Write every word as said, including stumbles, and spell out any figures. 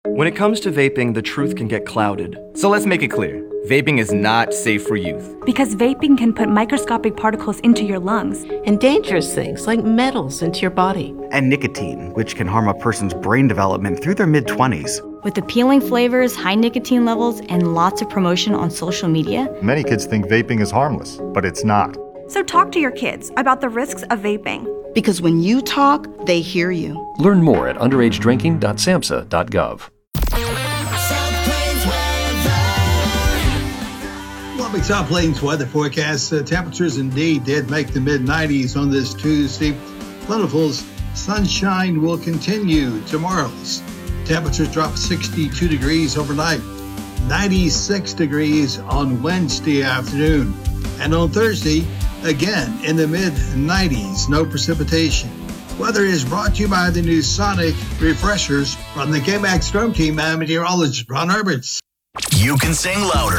When it comes to vaping, the truth can get clouded. So let's make it clear. Vaping is not safe for youth. Because vaping can put microscopic particles into your lungs. And dangerous things like metals into your body. And nicotine, which can harm a person's brain development through their mid-twenties. With appealing flavors, high nicotine levels, and lots of promotion on social media, many kids think vaping is harmless, but it's not. So talk to your kids about the risks of vaping. Because when you talk, they hear you. Learn more at underage drinking dot samhsa dot gov. Lubbock South Plains weather forecast. Uh, temperatures indeed did make the mid nineties on this Tuesday. Plentiful sunshine will continue tomorrow's. Temperatures drop sixty-two degrees overnight, ninety-six degrees on Wednesday afternoon. And on Thursday, again in the mid nineties, no precipitation. Weather is brought to you by the new Sonic Refreshers from the K-Max Storm Team. I'm meteorologist Ron Herberts. You can sing louder